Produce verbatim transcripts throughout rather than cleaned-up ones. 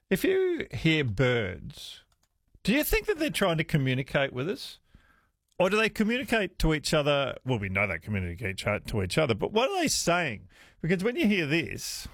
If you hear birds, do you think that they're trying to communicate with us? Or do they communicate to each other? Well, we know they communicate to each other, but what are they saying? Because when you hear this...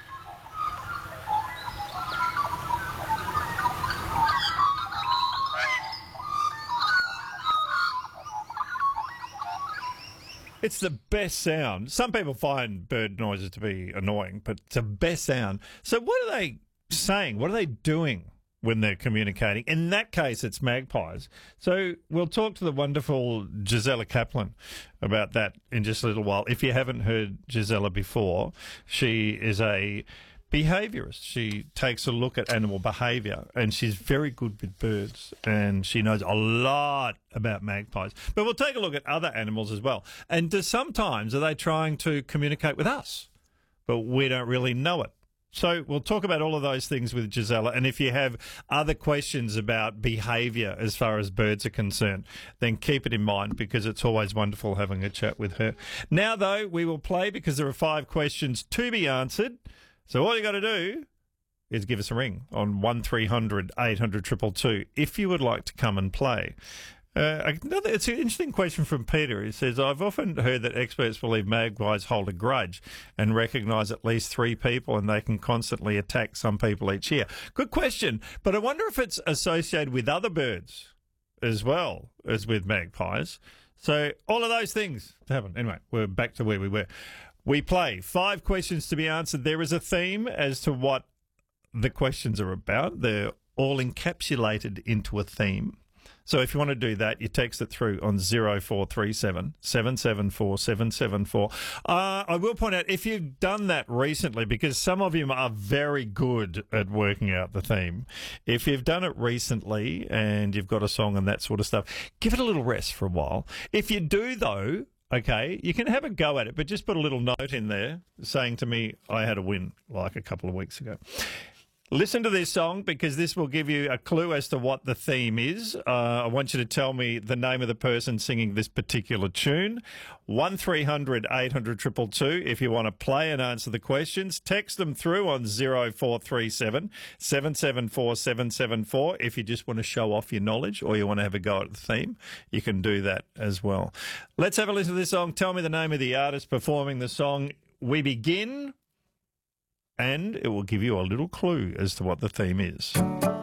It's the best sound. Some people find bird noises to be annoying, but it's the best sound. So what are they saying? What are they doing when they're communicating? In that case, it's magpies. So we'll talk to the wonderful Gisela Kaplan about that in just a little while. If you haven't heard Gisela before, she is a behaviourist. She takes a look at animal behaviour, and she's very good with birds, and she knows a lot about magpies. But we'll take a look at other animals as well. And do, sometimes are they trying to communicate with us, but we don't really know it. So we'll talk about all of those things with Gisela. And if you have other questions about behaviour as far as birds are concerned, then keep it in mind, because it's always wonderful having a chat with her. Now, though, we will play because there are five questions to be answered. So all you got to do is give us a ring on one three hundred eight hundred two two two if you would like to come and play. Uh, another, it's an interesting question from Peter. He says, I've often heard that experts believe magpies hold a grudge and recognise at least three people, and they can constantly attack some people each year. Good question, but I wonder if it's associated with other birds as well as with magpies. So all of those things happen. Anyway, we're back to where we were. We play five questions to be answered. There is a theme as to what the questions are about. They're all encapsulated into a theme. So if you want to do that, you text it through on zero four three seven, seven seven four, seven seven four. Uh, I will point out, if you've done that recently, because some of you are very good at working out the theme, if you've done it recently and you've got a song and that sort of stuff, give it a little rest for a while. If you do, though, okay, you can have a go at it, but just put a little note in there saying to me, I had a win like a couple of weeks ago. Listen to this song, because this will give you a clue as to what the theme is. Uh, I want you to tell me the name of the person singing this particular tune. one three hundred eight hundred two two two if you want to play and answer the questions. Text them through on zero four three seven, seven seven four, seven seven four if you just want to show off your knowledge or you want to have a go at the theme. You can do that as well. Let's have a listen to this song. Tell me the name of the artist performing the song. We begin... and it will give you a little clue as to what the theme is.